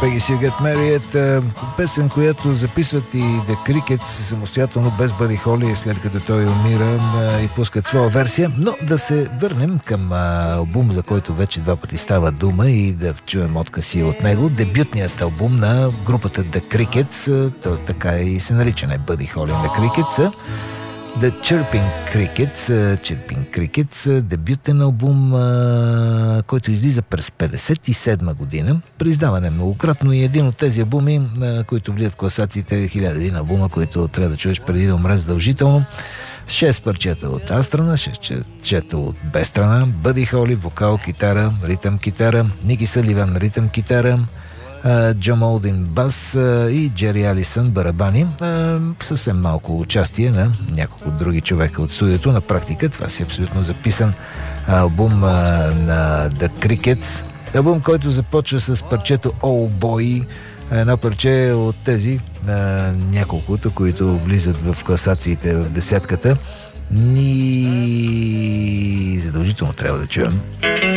Peggy Sue Get Married, песен, която записват и The Crickets самостоятелно без Бъди Холи, след като той умира, и пускат своя версия. Но да се върнем към албум, за който вече два пъти става дума, и да чуем откъси от него. Дебютният албум на групата The Crickets, така и се нарича, не Бъди Холи на Crickets, The Chirping Crickets, дебютен албум, който излиза през 1957 година. Признаване многократно и един от тези албуми, които влият в класациите 1001 албума, които трябва да чуеш преди да умреш задължително. 6 парчета от А страна, 6 парчета от Б страна. Бъди Холи, вокал, китара, ритъм китара, Ники Съливан, ритъм китара, Джо Молдин бас и Джери Алисън барабани. Съвсем малко участие на няколко други човека от студиото. На практика това си абсолютно записан албум на The Crickets. Албум, който започва с парчето Oh Boy, едно парче от тези няколкото, които влизат в класациите в десятката. Ни задължително трябва да чуем.